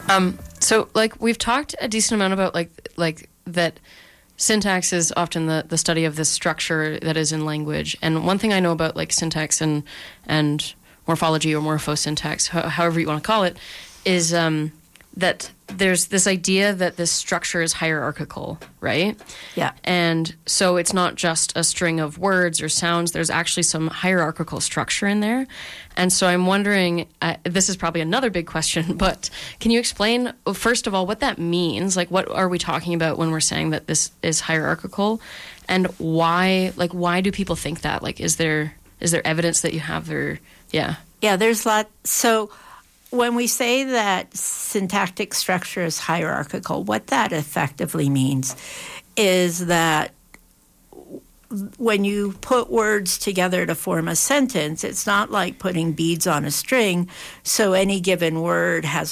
So, like, we've talked a decent amount about, like that syntax is often the study of this structure that is in language. And one thing I know about, like, syntax and morphology or morphosyntax, however you want to call it, is that there's this idea that this structure is hierarchical, right? Yeah. And so it's not just a string of words or sounds. There's actually some hierarchical structure in there. And so I'm wondering, this is probably another big question, but can you explain, first of all, what that means? Like, what are we talking about when we're saying that this is hierarchical? And why do people think that? Like, is there evidence that you have there? Yeah. Yeah, there's a lot. So when we say that syntactic structure is hierarchical, what that effectively means is that when you put words together to form a sentence, it's not like putting beads on a string, so any given word has